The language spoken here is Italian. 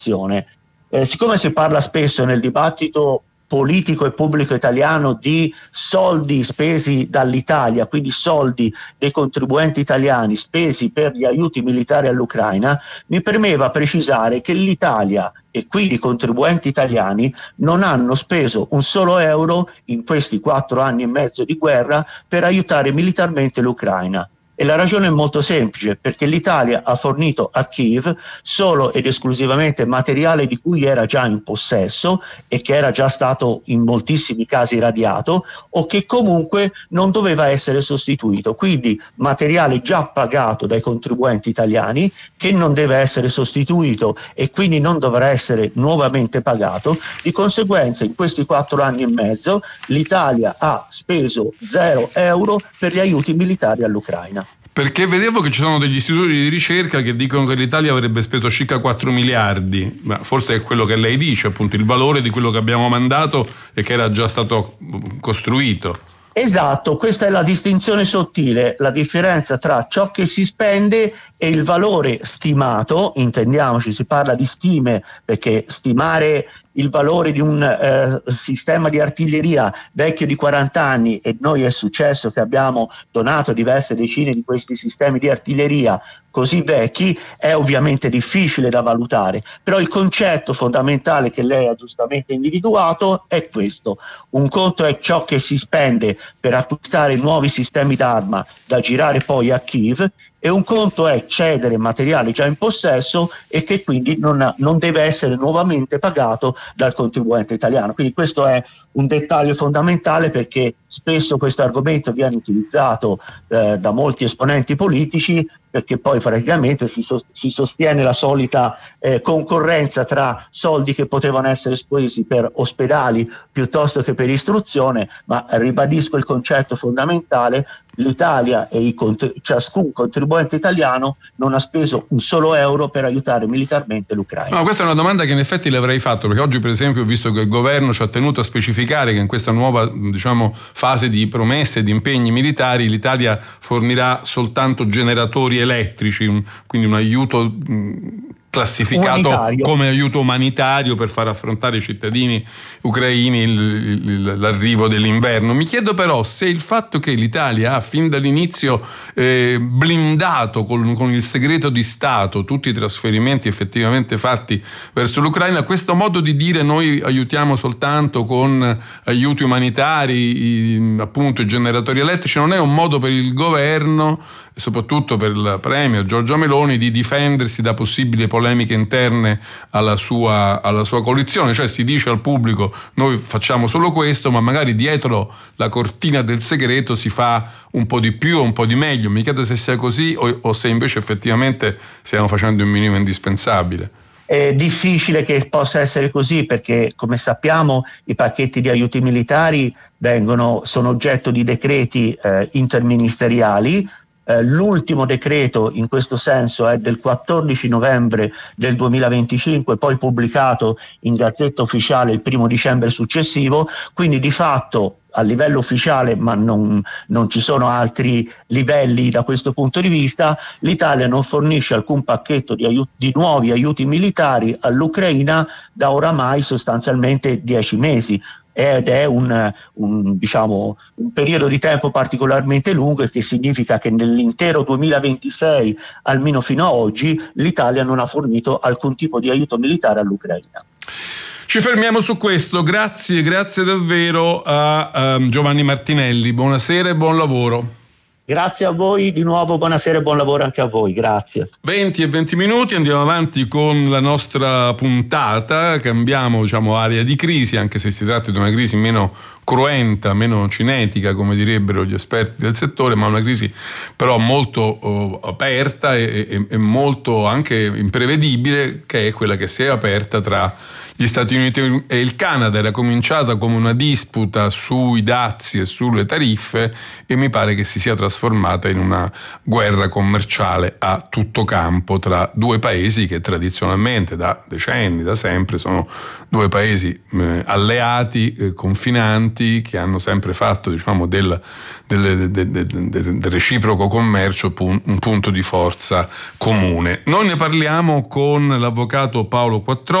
Siccome si parla spesso nel dibattito politico e pubblico italiano di soldi spesi dall'Italia, quindi soldi dei contribuenti italiani spesi per gli aiuti militari all'Ucraina, mi premeva precisare che l'Italia e quindi i contribuenti italiani non hanno speso un solo euro in questi 4 anni e mezzo di guerra per aiutare militarmente l'Ucraina. E la ragione è molto semplice, perché l'Italia ha fornito a Kiev solo ed esclusivamente materiale di cui era già in possesso e che era già stato in moltissimi casi irradiato o che comunque non doveva essere sostituito. Quindi materiale già pagato dai contribuenti italiani che non deve essere sostituito e quindi non dovrà essere nuovamente pagato. Di conseguenza in questi 4 anni e mezzo l'Italia ha speso 0 euro per gli aiuti militari all'Ucraina. Perché vedevo che ci sono degli istituti di ricerca che dicono che l'Italia avrebbe speso circa 4 miliardi, ma forse è quello che lei dice, appunto il valore di quello che abbiamo mandato e che era già stato costruito. Esatto, questa è la distinzione sottile, la differenza tra ciò che si spende e il valore stimato, intendiamoci, si parla di stime perché stimare il valore di un sistema di artiglieria vecchio di 40 anni, e noi è successo che abbiamo donato diverse decine di questi sistemi di artiglieria così vecchi, è ovviamente difficile da valutare, però il concetto fondamentale che lei ha giustamente individuato è questo: un conto è ciò che si spende per acquistare nuovi sistemi d'arma da girare poi a Kiev, e un conto è cedere materiale già in possesso e che quindi non deve essere nuovamente pagato dal contribuente italiano. Quindi questo è un dettaglio fondamentale, perché spesso questo argomento viene utilizzato da molti esponenti politici, perché poi praticamente si sostiene la solita concorrenza tra soldi che potevano essere spesi per ospedali piuttosto che per istruzione, ma ribadisco il concetto fondamentale: l'Italia e ciascun contribuente italiano non ha speso un solo euro per aiutare militarmente l'Ucraina. No, questa è una domanda che in effetti le avrei fatto, perché oggi per esempio ho visto che il governo ci ha tenuto a specificare che in questa nuova fase di promesse e di impegni militari l'Italia fornirà soltanto generatori elettrici, quindi un aiuto classificato umanitario, come aiuto umanitario per far affrontare ai cittadini ucraini l'arrivo dell'inverno. Mi chiedo però se il fatto che l'Italia ha fin dall'inizio blindato con il segreto di Stato tutti i trasferimenti effettivamente fatti verso l'Ucraina, questo modo di dire noi aiutiamo soltanto con aiuti umanitari, appunto i generatori elettrici, non è un modo per il governo e soprattutto per il premier Giorgia Meloni di difendersi da possibili polemiche interne alla sua coalizione? Cioè si dice al pubblico noi facciamo solo questo, ma magari dietro la cortina del segreto si fa un po' di più o un po' di meglio. Mi chiedo se sia così o se invece effettivamente stiamo facendo un minimo indispensabile. È difficile che possa essere così, perché come sappiamo i pacchetti di aiuti militari sono oggetto di decreti interministeriali. L'ultimo decreto in questo senso è del 14 novembre del 2025, poi pubblicato in Gazzetta Ufficiale il 1 dicembre successivo, quindi di fatto a livello ufficiale, ma non ci sono altri livelli da questo punto di vista, l'Italia non fornisce alcun pacchetto di nuovi aiuti militari all'Ucraina da oramai sostanzialmente 10 mesi. Ed è un periodo di tempo particolarmente lungo, e che significa che nell'intero 2026, almeno fino ad oggi, l'Italia non ha fornito alcun tipo di aiuto militare all'Ucraina. Ci fermiamo su questo. Grazie davvero a Giovanni Martinelli. Buonasera e buon lavoro. Grazie a voi di nuovo, buonasera e buon lavoro anche a voi, grazie. 20 minuti, andiamo avanti con la nostra puntata, cambiamo area di crisi, anche se si tratta di una crisi meno cruenta, meno cinetica come direbbero gli esperti del settore, ma una crisi però molto aperta e molto anche imprevedibile, che è quella che si è aperta tra gli Stati Uniti e il Canada. Era cominciata come una disputa sui dazi e sulle tariffe e mi pare che si sia trasformata trasformata in una guerra commerciale a tutto campo tra due paesi che tradizionalmente da decenni, da sempre, sono due paesi alleati, confinanti, che hanno sempre fatto, diciamo, del reciproco commercio un punto di forza comune. Noi ne parliamo con l'avvocato Paolo Quattrocchi,